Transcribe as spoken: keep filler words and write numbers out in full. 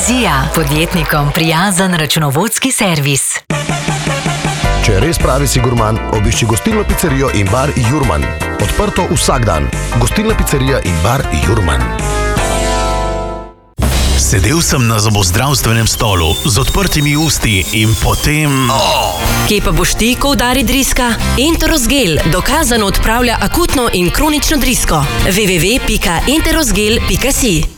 Vizija, podjetnikom prijazen računovodski servis. Če res pravi si gurman, obišči gostilno pizzerijo in bar Jurman. Odprto vsak dan. Gostilna pizzerija in bar Jurman. Sedel sem na zobozdravstvenem stolu z odprtimi usti in potem... Oh. Kje pa boš ti, ko udari driska? Enterosgel dokazano odpravlja akutno in kronično drisko. w w w pika enterosgel pika si